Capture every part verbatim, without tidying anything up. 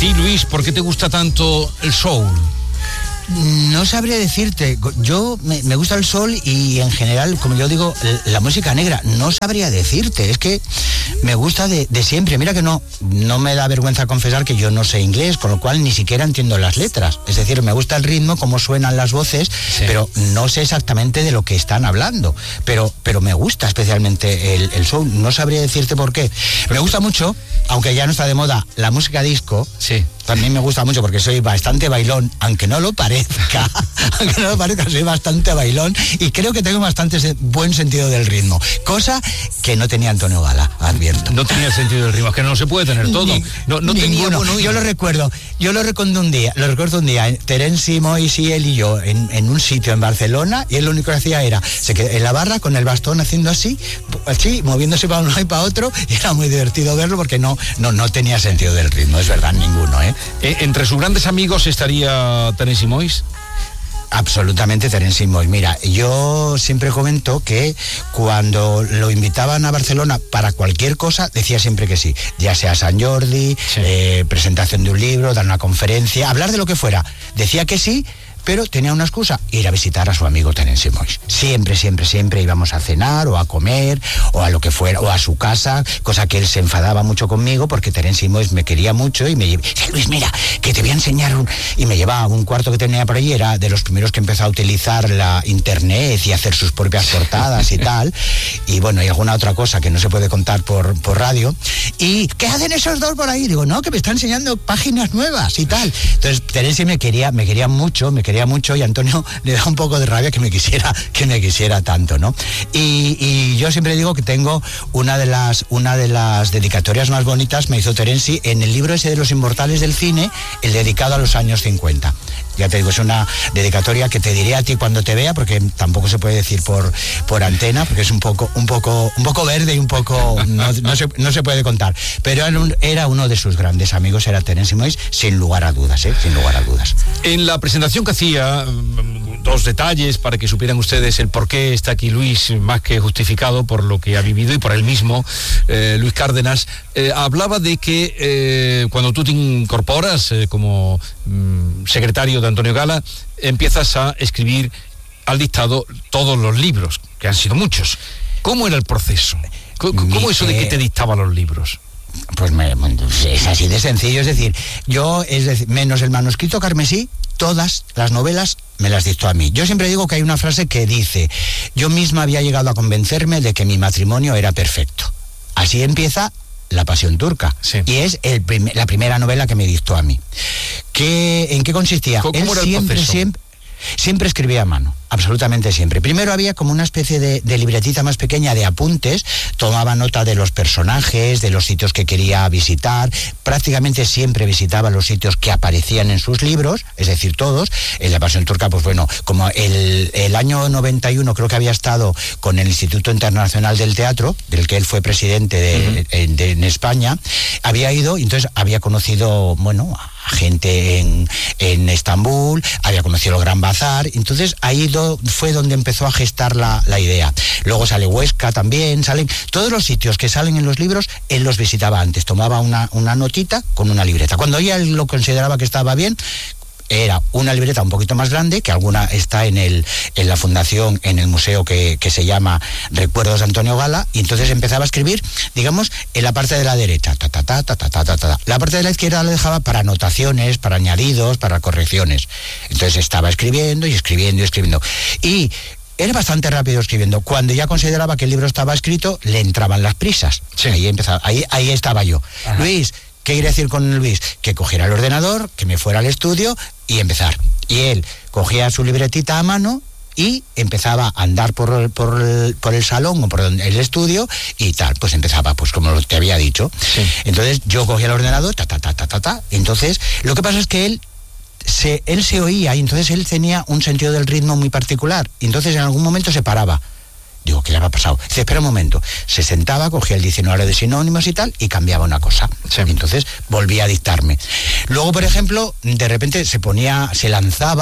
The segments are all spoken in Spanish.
ti, Luis, ¿por qué te gusta tanto el soul? No sabría decirte. Yo me, me gusta el soul y en general, como yo digo, la música negra. No sabría decirte. Es que me gusta de, de siempre. Mira que no, no me da vergüenza confesar que yo no sé inglés, con lo cual ni siquiera entiendo las letras. Es decir, me gusta el ritmo, cómo suenan las voces, sí, pero no sé exactamente de lo que están hablando. Pero, pero me gusta especialmente el, el soul. No sabría decirte por qué. Me gusta mucho, aunque ya no está de moda, la música disco. Sí. También me gusta mucho porque soy bastante bailón, aunque no lo parezca, aunque no lo parezca, soy bastante bailón y creo que tengo bastante se- buen sentido del ritmo, cosa que no tenía Antonio Gala, advierto. No tenía sentido del ritmo, es que no se puede tener todo. Ni, no no tenía bueno, yo lo recuerdo, yo lo recuerdo un día, lo recuerdo un día, Terence Moix y él y yo en, en un sitio en Barcelona, y él lo único que hacía era, se quedó en la barra con el bastón haciendo así, así, moviéndose para uno y para otro, y era muy divertido verlo porque no, no, no tenía sentido del ritmo, es verdad, ninguno, ¿eh? Eh, entre sus grandes amigos estaría Terence Moix. Absolutamente Terence Moix. Mira, yo siempre comento que cuando lo invitaban a Barcelona para cualquier cosa, decía siempre que sí. Ya sea San Jordi, sí. eh, presentación de un libro, dar una conferencia, hablar de lo que fuera. Decía que sí, pero tenía una excusa, ir a visitar a su amigo Terence Moix. Siempre, siempre, siempre íbamos a cenar o a comer o a lo que fuera, o a su casa, cosa que él se enfadaba mucho conmigo porque Terence Moix me quería mucho y me llevaba, Luis, mira, que te voy a enseñar un... Y me llevaba un cuarto que tenía por ahí, era de los primeros que empezó a utilizar la internet y a hacer sus propias portadas y tal, y bueno, y alguna otra cosa que no se puede contar por, por radio. ¿Y qué hacen esos dos por ahí? Digo, no, que me están enseñando páginas nuevas y tal. Entonces, Terence me quería, me quería mucho, me quería mucho y Antonio le da un poco de rabia que me quisiera que me quisiera tanto, ¿no? Y, y yo siempre digo que tengo una de las una de las dedicatorias más bonitas, me hizo Terence en el libro ese de los inmortales del cine, el dedicado a los años cincuenta. Ya te digo, es una dedicatoria que te diré a ti cuando te vea, porque tampoco se puede decir por, por antena, porque es un poco, un poco, un poco verde y un poco no, no, se, no se puede contar. Pero era, un, era uno de sus grandes amigos, era Terence Moix, sin lugar a dudas, ¿eh? Sin lugar a dudas. En la presentación que hacía, dos detalles para que supieran ustedes el por qué está aquí Luis, más que justificado por lo que ha vivido y por él mismo, eh, Luis Cárdenas, eh, hablaba de que eh, cuando tú te incorporas eh, como mm, secretario de Antonio Gala, empiezas a escribir al dictado todos los libros, que han sido muchos. ¿Cómo era el proceso? ¿Cómo, cómo eso de que te dictaba los libros? Pues me, es así de sencillo, es decir, yo, es decir, menos el manuscrito carmesí, todas las novelas me las dictó a mí. Yo siempre digo que hay una frase que dice, yo misma había llegado a convencerme de que mi matrimonio era perfecto. Así empieza La Pasión Turca, sí. Y es el prim- la primera novela que me dictó a mí. ¿Qué, ¿En qué consistía? ¿Cómo Él era el siempre, proceso? siempre, siempre escribía a mano, absolutamente siempre. Primero había como una especie de, de libretita más pequeña de apuntes, tomaba nota de los personajes, de los sitios que quería visitar, prácticamente siempre visitaba los sitios que aparecían en sus libros, es decir, todos. En La Pasión Turca, pues bueno, como el, el año noventa y uno creo que había estado con el Instituto Internacional del Teatro, del que él fue presidente de, uh-huh. en, de, en España, había ido y entonces había conocido, bueno, a gente en, en Estambul, había conocido el Gran Bazar, entonces ahí do, fue donde empezó a gestar la, la idea. Luego sale Huesca también, salen todos los sitios que salen en los libros, él los visitaba antes, tomaba una, una notita con una libreta. Cuando ya él lo consideraba que estaba bien, era una libreta un poquito más grande, que alguna está en el en la fundación, en el museo que, que se llama Recuerdos de Antonio Gala, y entonces empezaba a escribir, digamos, en la parte de la derecha, ta ta ta ta ta ta ta ta. La parte de la izquierda la dejaba para anotaciones, para añadidos, para correcciones. Entonces estaba escribiendo y escribiendo y escribiendo. Y era bastante rápido escribiendo. Cuando ya consideraba que el libro estaba escrito, le entraban las prisas. Sí. Ahí empezaba, ahí, ahí estaba yo. Ajá. Luis, ¿qué quería decir con Luis? Que cogiera el ordenador, que me fuera al estudio y empezar. Y él cogía su libretita a mano y empezaba a andar por, por, el, por el salón o por el estudio y tal. Pues empezaba, pues como te había dicho. Sí. Entonces yo cogía el ordenador, ta, ta, ta, ta, ta, ta. Entonces, lo que pasa es que él se, él se oía y entonces él tenía un sentido del ritmo muy particular. Y entonces en algún momento se paraba. Digo, ¿qué le había pasado? Dice, espera un momento. Se sentaba, cogía el diccionario de sinónimos y tal, y cambiaba una cosa. Sí. Y entonces volvía a dictarme. Luego, por ejemplo, de repente se ponía, se lanzaba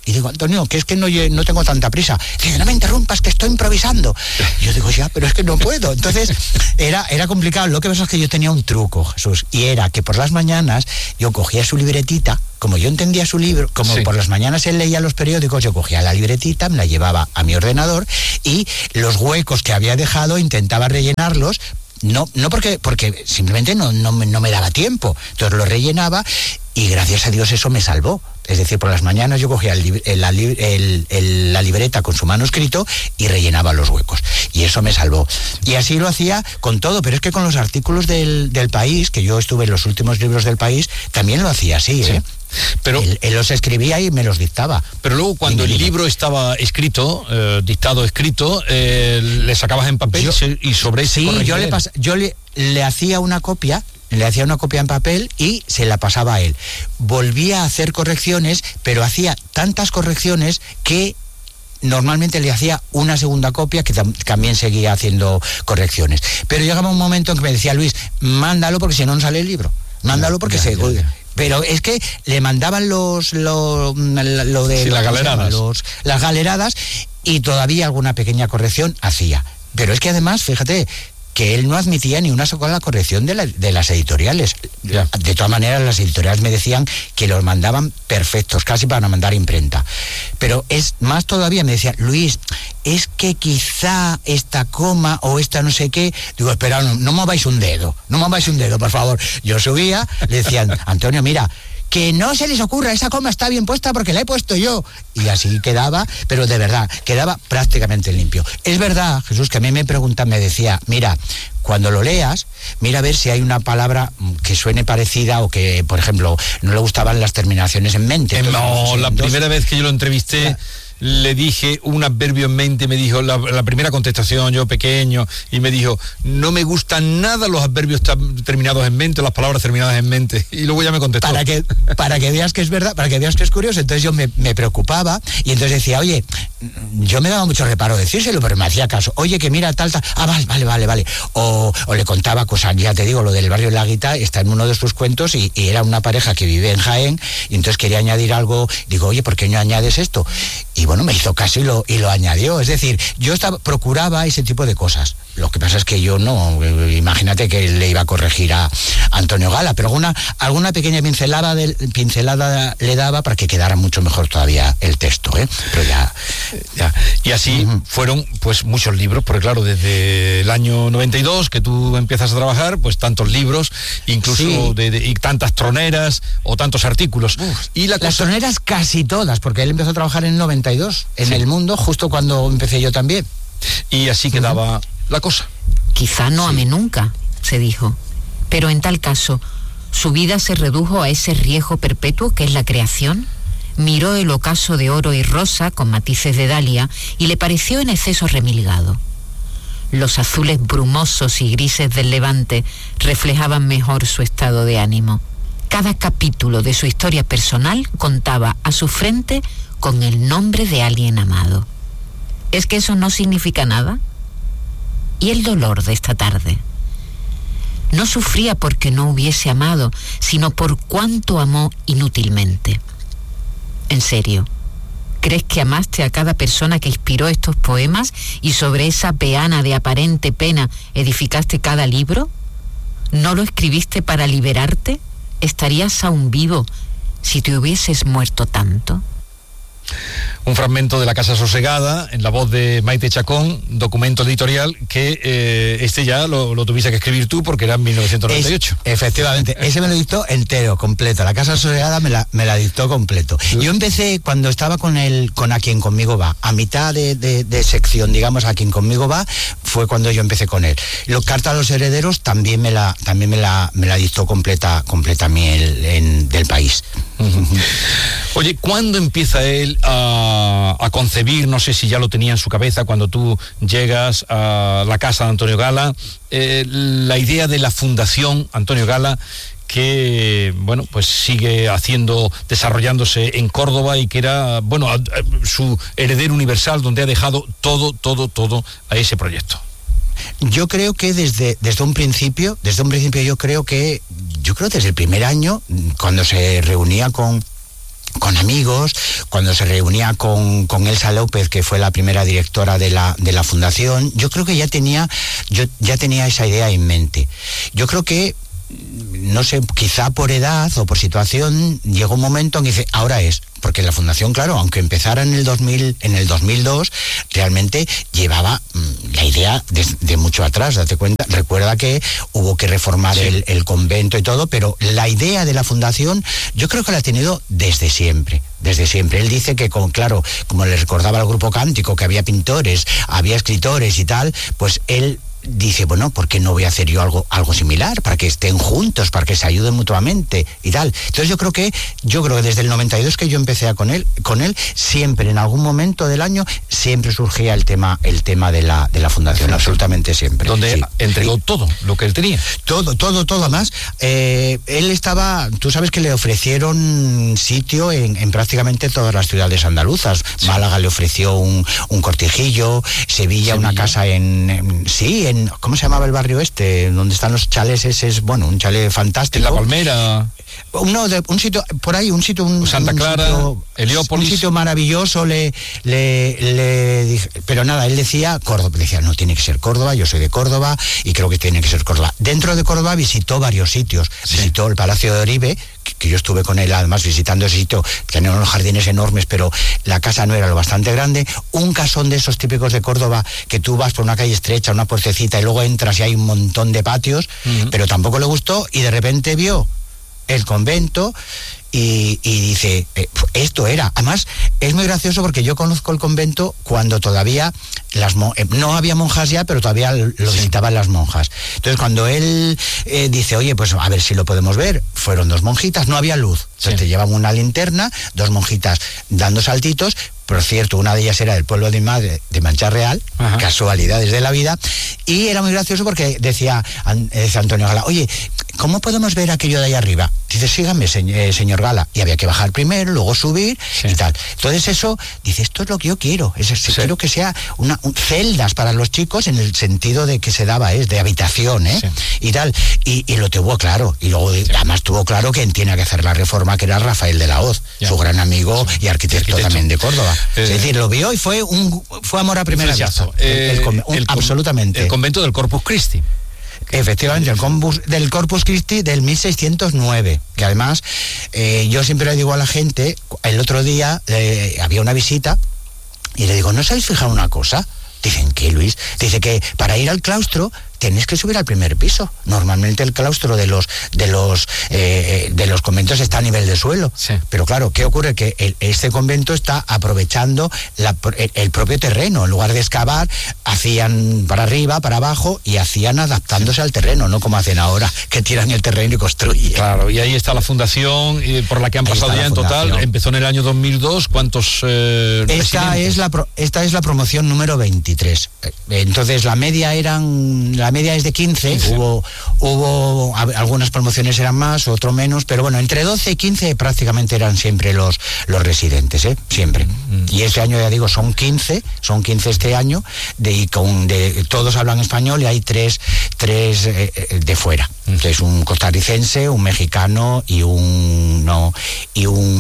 Y digo, Antonio, que es que no, no tengo tanta prisa. Dice, no me interrumpas, que estoy improvisando. Y yo digo, ya, pero es que no puedo. Entonces, era, era complicado. Lo que pasa es que yo tenía un truco, Jesús, y era que por las mañanas yo cogía su libretita, como yo entendía su libro, como sí. por las mañanas él leía los periódicos, yo cogía la libretita, me la llevaba a mi ordenador y los huecos que había dejado intentaba rellenarlos. No, no porque, porque simplemente no, no, no me daba tiempo. Entonces lo rellenaba y gracias a Dios eso me salvó. Es decir, por las mañanas yo cogía el, el, el, el, la libreta con su manuscrito y rellenaba los huecos. Y eso me salvó. Y así lo hacía con todo, pero es que con los artículos del, del País, que yo estuve en los últimos libros del País, también lo hacía así, ¿eh? Sí. Pero él, él los escribía y me los dictaba. Pero luego cuando el libro estaba escrito, eh, dictado escrito, eh, le sacabas en papel yo, y sobre ese sí, yo le pas, yo le, le hacía una copia, le hacía una copia en papel y se la pasaba a él. Volvía a hacer correcciones, pero hacía tantas correcciones que normalmente le hacía una segunda copia que tam- también seguía haciendo correcciones. Pero llegaba un momento en que me decía, Luis, mándalo porque si no, no sale el libro. Mándalo porque ya, se... Ya, ya. Pero es que le mandaban los lo, lo de sí, las galeradas. Los, las galeradas y todavía alguna pequeña corrección hacía. Pero es que además, fíjate, que él no admitía ni una sola corrección de, la, de las editoriales. Yeah. De todas maneras, las editoriales me decían que los mandaban perfectos, casi para mandar imprenta. Pero es más todavía, me decían, Luis, es que quizá esta coma o esta no sé qué... Digo, espera, no, no mováis un dedo, no mováis un dedo, por favor. Yo subía, le decían, Antonio, mira... que no se les ocurra, esa coma está bien puesta porque la he puesto yo. Y así quedaba, pero de verdad, quedaba prácticamente limpio. Es verdad, Jesús, que a mí me preguntan, me decía, mira, cuando lo leas, mira a ver si hay una palabra que suene parecida o que, por ejemplo, no le gustaban las terminaciones en mente. Eh, no, la primera vez que yo lo entrevisté... La, le dije un adverbio en mente, me dijo, la, la primera contestación, yo pequeño, y me dijo, no me gustan nada los adverbios terminados en mente, las palabras terminadas en mente, y luego ya me contestó. Para que, para que veas que es verdad, para que veas que es curioso, entonces yo me, me preocupaba, y entonces decía, oye, yo me daba mucho reparo decírselo, pero me hacía caso, oye, que mira, tal, tal, ah, vale, vale, vale, vale, o, o le contaba cosas, ya te digo, lo del barrio de la Guita, está en uno de sus cuentos, y, y era una pareja que vive en Jaén, y entonces quería añadir algo, digo, oye, ¿por qué no añades esto? Y bueno, me hizo caso y lo, y lo añadió. Es decir, yo estaba, procuraba ese tipo de cosas. Lo que pasa es que yo no, imagínate que le iba a corregir a Antonio Gala, pero alguna, alguna pequeña pincelada, de, pincelada le daba para que quedara mucho mejor todavía el texto, ¿eh? Pero ya, ya. Y así uh-huh. fueron pues muchos libros, porque claro, desde el año noventa y dos que tú empiezas a trabajar, pues tantos libros, incluso sí. de, de, y tantas troneras o tantos artículos. Uf, y la cosa... Las troneras casi todas, porque él empezó a trabajar en noventa y dos, en sí. El Mundo, justo cuando empecé yo también. Y así quedaba... Uh-huh. la cosa. Quizá no sí. ame nunca, se dijo, pero en tal caso, ¿su vida se redujo a ese riesgo perpetuo que es la creación? Miró el ocaso de oro y rosa con matices de dalia y le pareció en exceso remilgado. Los azules brumosos y grises del levante reflejaban mejor su estado de ánimo. Cada capítulo de su historia personal contaba a su frente con el nombre de alguien amado. ¿Es que eso no significa nada? Y el dolor de esta tarde. No sufría porque no hubiese amado, sino por cuánto amó inútilmente. En serio, ¿crees que amaste a cada persona que inspiró estos poemas y sobre esa peana de aparente pena edificaste cada libro? ¿No lo escribiste para liberarte? ¿Estarías aún vivo si te hubieses muerto tanto? Un fragmento de La Casa Sosegada, en la voz de Maite Chacón, documento editorial que eh, este ya lo, lo tuviste que escribir tú porque era en mil novecientos noventa y ocho. Es, efectivamente, ese me lo dictó entero, completo. La Casa Sosegada me la, me la dictó completo. Yo empecé cuando estaba con el con A Quien Conmigo Va, a mitad de, de, de sección, digamos, A Quien Conmigo Va, fue cuando yo empecé con él. Lo Carta a los Herederos también me la también me la, me la dictó completa, completa a mí el, en, del País. Uh-huh. Oye, ¿cuándo empieza él a, a concebir, no sé si ya lo tenía en su cabeza cuando tú llegas a la casa de Antonio Gala, eh, la idea de la Fundación Antonio Gala, que, bueno, pues sigue haciendo, desarrollándose en Córdoba y que era, bueno, a, a, su heredero universal, donde ha dejado todo, todo, todo a ese proyecto? Yo creo que desde, desde un principio, desde un principio yo creo que, yo creo desde el primer año, cuando se reunía con... con amigos, cuando se reunía con, con Elsa López, que fue la primera directora de la, de la fundación, yo creo que ya tenía, yo ya tenía esa idea en mente. Yo creo que, no sé, quizá por edad o por situación, llegó un momento en que dice, ahora es. Porque la fundación, claro, aunque empezara en el dos mil, en el dos mil dos, realmente llevaba mmm, la idea de, de mucho atrás, date cuenta. Recuerda que hubo que reformar sí. el, el convento y todo, pero la idea de la fundación yo creo que la ha tenido desde siempre, desde siempre. Él dice que, con, claro, como le recordaba al grupo Cántico, que había pintores, había escritores y tal, pues él dice, bueno, ¿por qué no voy a hacer yo algo, algo similar? Para que estén juntos, para que se ayuden mutuamente y tal. Entonces yo creo que, yo creo que desde el noventa y dos que yo empecé a con él, con él, siempre, en algún momento del año, siempre surgía el tema, el tema de la, de la fundación, sí, absolutamente siempre. Donde sí. entregó sí. todo lo que él tenía. Todo, todo, todo. Además, eh, él estaba, tú sabes que le ofrecieron sitio en, en prácticamente todas las ciudades andaluzas. Sí. Málaga le ofreció un, un cortijillo, Sevilla, Sevilla. una casa en, en sí, en, ¿cómo se llamaba el barrio este? Donde están los chales, ese es, bueno, un chale fantástico. En La Palmera. Uno de, un sitio, por ahí, un sitio... Un, Santa Clara, un sitio, Heliópolis. Un sitio maravilloso, le, le, le dije, pero nada, él decía Córdoba, decía, no, tiene que ser Córdoba, yo soy de Córdoba y creo que tiene que ser Córdoba. Dentro de Córdoba visitó varios sitios, sí. visitó el Palacio de Oribe, que, que yo estuve con él además visitando ese sitio, tenían unos jardines enormes, pero la casa no era lo bastante grande, un casón de esos típicos de Córdoba, que tú vas por una calle estrecha, una puertecita, y luego entras y hay un montón de patios, uh-huh. pero tampoco le gustó, y de repente vio el convento y, y dice, eh, esto era. Además, es muy gracioso porque yo conozco el convento cuando todavía las mon- eh, no había monjas ya, pero todavía lo sí. visitaban las monjas. Entonces, cuando él eh, dice, oye, pues a ver si lo podemos ver, fueron dos monjitas, no había luz. Entonces sí. te llevaban una linterna, dos monjitas dando saltitos. Por cierto, una de ellas era del pueblo de Madre, de Mancha Real, Ajá. casualidades de la vida, y era muy gracioso porque decía, decía Antonio Gala, oye, ¿cómo podemos ver aquello de ahí arriba? Dice, síganme, se, señor Gala, y había que bajar primero, luego subir, sí. y tal. Entonces eso, dice, esto es lo que yo quiero, es, sí. quiero que sea una un, celdas para los chicos en el sentido de que se daba, es de habitación, ¿eh? Sí. y tal, y, y lo tuvo claro, y luego sí. además tuvo claro que tiene que hacer la reforma, que era Rafael de la Hoz, ya. su gran amigo sí. y arquitecto, arquitecto también de Córdoba. Eh, es decir, lo vio y fue un fue amor a primera vista. Eh, el, el, el, absolutamente. El convento del Corpus Christi. Efectivamente, el Corpus, del Corpus Christi del mil seiscientos nueve, que además eh, yo siempre le digo a la gente, el otro día eh, había una visita y le digo, ¿no os habéis fijado una cosa? Dicen, ¿qué, Luis? Dice que para ir al claustro tenéis que subir al primer piso. Normalmente el claustro de los de los eh, de los conventos está a nivel de suelo. Sí. Pero claro, ¿qué ocurre? Que el, este convento está aprovechando la, el, el propio terreno. En lugar de excavar, hacían para arriba, para abajo, y hacían adaptándose sí. al terreno, no como hacen ahora, que tiran el terreno y construyen. Claro, y ahí está la fundación eh, por la que han ahí pasado ya en fundación. Total. Empezó en el año dos mil dos. ¿Cuántos eh, esta es la pro, esta es la promoción número veintitrés. Entonces la media eran la media es de quince, sí. hubo hubo algunas promociones eran más, otro menos, pero bueno, entre doce y quince prácticamente eran siempre los los residentes, ¿eh? Siempre. Mm. Y este año, ya digo, son quince, son quince este año, de, y con, de todos hablan español y hay tres, tres eh, de fuera, mm. que es un costarricense, un mexicano y un no y un